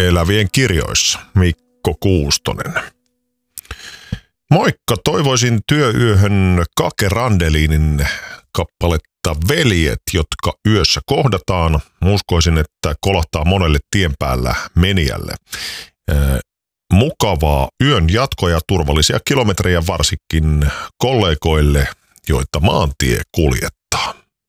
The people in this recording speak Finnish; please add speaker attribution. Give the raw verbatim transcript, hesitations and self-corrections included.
Speaker 1: Elävien kirjoissa Mikko Kuustonen. Moikka, toivoisin työyöhön Kake Randelinin kappaletta Veljet, jotka yössä kohdataan. Uskoisin, että kolahtaa monelle tien päällä menijälle. Mukavaa yön jatkoa ja turvallisia kilometrejä varsinkin kollegoille, joita maantie kuljettaa.